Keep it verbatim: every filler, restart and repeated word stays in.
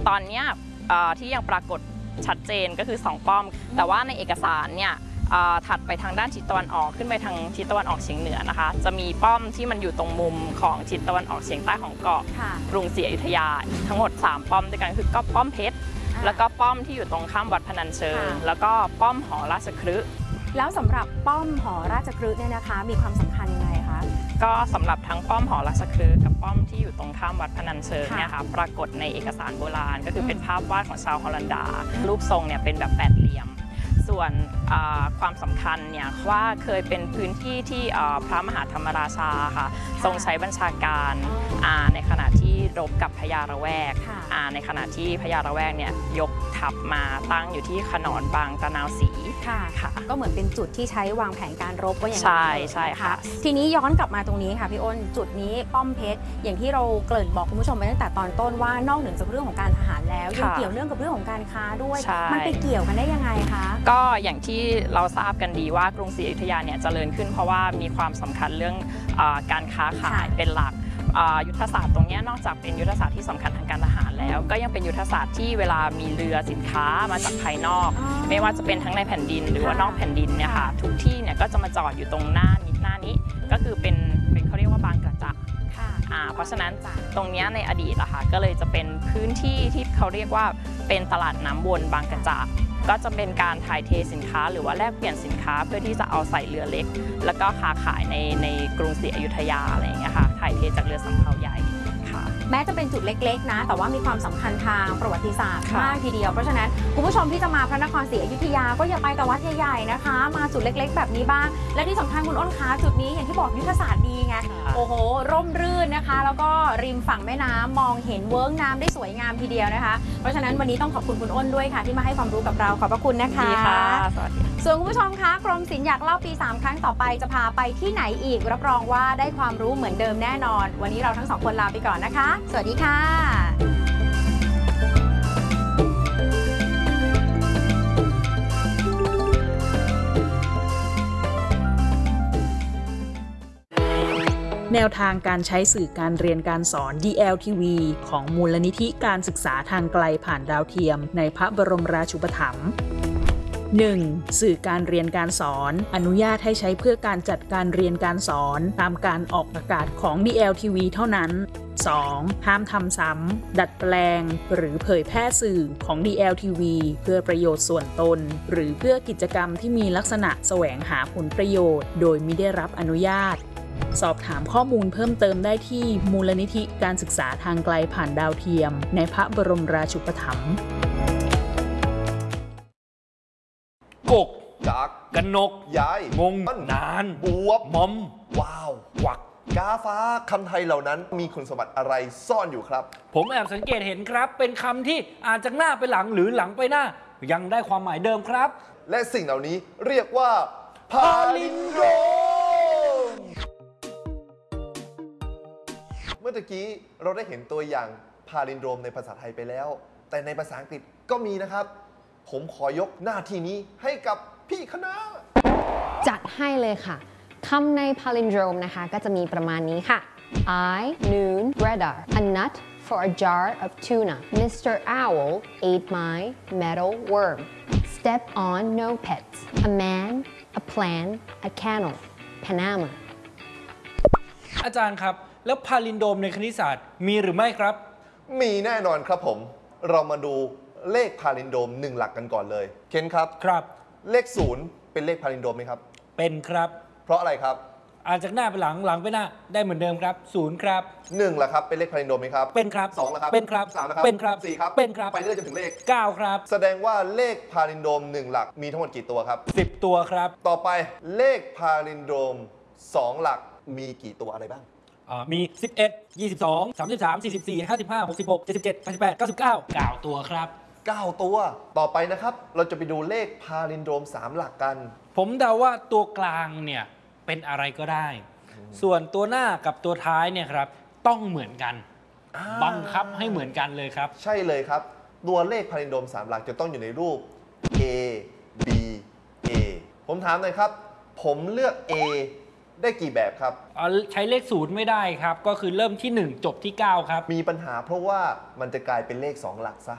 ตอนนี้ที่ยังปรากฏชัดเจนก็คือสองป้อมแต่ว่าในเอกสารเนี่ยถัดไปทางด้านทิศตะวันออกขึ้นไปทางทิศตะวันออกเฉียงเหนือนะคะจะมีป้อมที่มันอยู่ตรงมุมของทิศตะวันออกเฉียงใต้ของเกาะกรุงศรีอยุธยาทั้งหมดสามป้อมด้วยกันคือก็ป้อมเพชรแล้วก็ป้อมที่อยู่ตรงข้ามวัดพนัญเชิงแล้วก็ป้อมหอราชคฤห์แล้วสำหรับป้อมหอราชคฤห์เนี่ยนะคะมีความสำคัญยังไงคะก็สำหรับทั้งป้อมหอราชคฤห์กับป้อมที่อยู่ตรงข้ามวัดพนัญเชิงเนี่ยค่ะปรากฏในเอกสารโบราณก็คือเป็นภาพวาดของชาวฮอลันดารูปทรงเนี่ยเป็นแบบแปดเหลี่ยมส่วนความสำคัญเนี่ยว่าเคยเป็นพื้นที่ที่พระมหาธรรมราชาค่ะทรงใช้บัญชาการในขณะที่รบกับพญาระแวกในขณะที่พญาระแวกเนี่ยยกทัพมาตั้งอยู่ที่ขนอนบางตะนาวศรีค่ะก็เหมือนเป็นจุดที่ใช้วางแผนการรบว่าอย่างนั้นใช่ใช่ค่ะทีนี้ย้อนกลับมาตรงนี้ค่ะพี่อ้นจุดนี้ป้อมเพชรอย่างที่เราเกริ่นบอกคุณผู้ชมไปตั้งแต่ตอนต้นว่านอกเหนือจากเรื่องของการทหารแล้วยังเกี่ยวเนื่องกับเรื่องของการค้าด้วยมันไปเกี่ยวกันได้ยังไงคะก็อย่างที่เราทราบกันดีว่ากรุงศรีอยุธยาเนี่ยเจริญขึ้นเพราะว่ามีความสำคัญเรื่องการค้าขายเป็นหลักยุทธศาสตร์ตรงนี้นอกจากเป็นยุทธศาสตร์ที่สำคัญทางการทหารแล้วก็ยังเป็นยุทธศาสตร์ที่เวลามีเรือสินค้ามาจากภายนอกไม่ว่าจะเป็นทั้งในแผ่นดินหรือว่านอกแผ่นดินเนี่ยค่ะทุกที่เนี่ยก็จะมาจอดอยู่ตรงหน้านิดหน้านี้ก็คือเป็นเป็นเขาเรียกว่าบางกระจักเพราะฉะนั้นตรงนี้ในอดีตอะค่ะก็เลยจะเป็นพื้นที่ที่เขาเรียกว่าเป็นตลาดน้ำวนบางกระจักก็จะเป็นการถ่ายเทสินค้าหรือว่าแลกเปลี่ยนสินค้าเพื่อที่จะเอาใส่เรือเล็กแล้วก็ค้าขายในในกรุงศรีอยุธยาอะไรอย่างเงี้ยค่ะถ่ายเทจากเรือสำเภาใหญ่ค่ะแม้จะเป็นจุดเล็กๆนะแต่ว่ามีความสำคัญทางประวัติศาสตร์มากทีเดียวเพราะฉะนั้นคุณผู้ชมที่จะมาพระนครศรีอยุธยาก็อย่าไปแต่วัดใหญ่ๆนะคะมาจุดเล็กๆแบบนี้บ้างและที่สำคัญคุณอ้นคะจุดนี้อย่างที่บอกยุทธศาสตร์ดีไงโอ้โหร่มรื่นนะคะแล้วก็ริมฝั่งแม่น้ำมองเห็นเวิ้งน้ำได้สวยงามทีเดียวนะคะเพราะฉะนั้นวันนี้ต้องขอบคุณคุณอ้นด้วยค่ะที่มาให้ความรู้กับเราขอบพระคุณนะคะดีค่ะสวัสดีส่วนคุณผู้ชมคะกรมศิลป์อยากเล่าปีสามครั้งต่อไปจะพาไปที่ไหนอีกรับรองว่าได้ความรู้เหมือนเดิมแน่นอนวันนี้เราทั้งสองคนลาไปก่อนนะคะสวัสดีค่ะแนวทางการใช้สื่อการเรียนการสอน ดี แอล ที วี ของมูลนิธิการศึกษาทางไกลผ่านดาวเทียมในพระบรมราชูปถัมภ์ หนึ่ง. สื่อการเรียนการสอนอนุญาตให้ใช้เพื่อการจัดการเรียนการสอนตามการออกอากาศของ ดี แอล ที วี เท่านั้น สอง. ห้ามทำซ้ำดัดแปลงหรือเผยแพร่สื่อของ ดี แอล ที วี เพื่อประโยชน์ส่วนตนหรือเพื่อกิจกรรมที่มีลักษณะแสวงหาผลประโยชน์โดยมิได้รับอนุญาตสอบถามข้อมูลเพิ่มเติมได้ที่มูลนิธิการศึกษาทางไกลผ่านดาวเทียมในพระบรมราชูปถัมภ์กกจักกนกย้ายงงนานบวบมอมว้าวหวักกาฟ้าคำไทยเหล่านั้นมีคุณสมบัติอะไรซ่อนอยู่ครับผมแอบสังเกตเห็นครับเป็นคำที่อ่านจากหน้าไปหลังหรือหลังไปหน้ายังได้ความหมายเดิมครับและสิ่งเหล่านี้เรียกว่าพาลินโดรมเมื่อกี้เราได้เห็นตัวอย่างพาลินโดรมในภาษาไทยไปแล้วแต่ในภาษาอังกฤษก็มีนะครับผมขอยกหน้าที่นี้ให้กับพี่คณะจัดให้เลยค่ะคำใน palindrome นะคะก็จะมีประมาณนี้ค่ะ I noon radar a nut for a jar of tuna Mister Owl ate my metal worm step on no pets a man a plan a candle Panama อาจารย์ครับแล้วพาลินโดรมในคณิตศาสตร์มีหรือไม่ครับมีแน่นอนครับผมเรามาดูเลขพาลินโดรมหนึ่งหลักกันก่อนเลยเคนครับครับเลขศูนย์เป็นเลขพาลินโดรมไหมครับเป็นครับเพราะอะไรครับอ่านจากหน้าไปหลังหลังไปหน้าได้เหมือนเดิมครับศูนย์ครับหนึ่งล่ะครับเป็นเลขพาลินโดรมไหมครับเป็นครับสองล่ะครับเป็นครับสามล่ะครับเป็นครับสี่ครับเป็นครับไปเรื่อยจนถึงเลขเก้าครับแสดงว่าเลขพาลินโดรมหนึ่งหลักมีทั้งหมดกี่ตัวครับสิบตัวครับต่อไปเลขพาลินโดรมสองหลักมีกี่ตัวอะไรบ้างมีสิบเอ็ด ยี่สิบสอง สามสิบสาม สี่สิบสี่ ห้าสิบห้า หกสิบหก เจ็ดสิบเจ็ด แปดสิบแปด เก้าสิบเก้า เก้าตัวครับเก้าตัวต่อไปนะครับเราจะไปดูเลขพาลินโดรมสามหลักกันผมเดาว่าตัวกลางเนี่ยเป็นอะไรก็ได้ส่วนตัวหน้ากับตัวท้ายเนี่ยครับต้องเหมือนกันบังคับให้เหมือนกันเลยครับใช่เลยครับตัวเลขพาลินโดรมสามหลักจะต้องอยู่ในรูป A B A ผมถามหน่อยครับผมเลือก A ได้กี่แบบครับใช้เลขศูนย์ไม่ได้ครับก็คือเริ่มที่หนึ่งจบที่เก้าครับมีปัญหาเพราะว่ามันจะกลายเป็นเลขสองหลักซะ